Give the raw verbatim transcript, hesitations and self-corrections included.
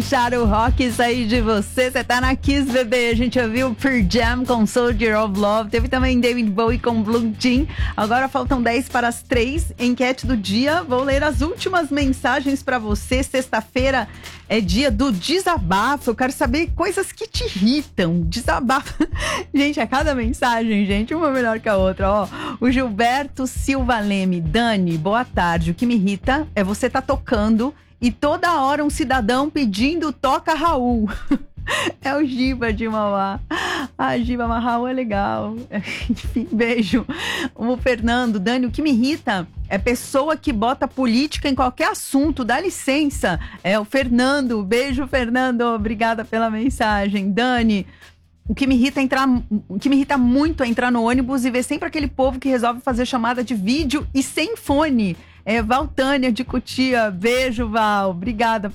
Shadow Rock, sair de você. Você tá na Kiss, bebê. A gente ouviu Pearl Jam com Soldier of Love. Teve também David Bowie com Blue Jean. Agora faltam dez para as três. Enquete do dia. Vou ler as últimas mensagens pra você. Sexta-feira é dia do desabafo. Eu quero saber coisas que te irritam. Desabafo. Gente, a cada mensagem, gente, uma melhor que a outra. Ó, o Gilberto Silva Leme. Dani, boa tarde. O que me irrita é você tá tocando e toda hora um cidadão pedindo toca Raul. É o Giba de Mauá. Ah, Giba, mas Raul é legal. Enfim, beijo. O Fernando, Dani, o que me irrita é pessoa que bota política em qualquer assunto. Dá licença. É o Fernando. Beijo, Fernando. Obrigada pela mensagem. Dani, o que me irrita é entrar, o que me irrita muito é entrar no ônibus e ver sempre aquele povo que resolve fazer chamada de vídeo e sem fone. É Valtânia de Cotia. Beijo, Val. Obrigada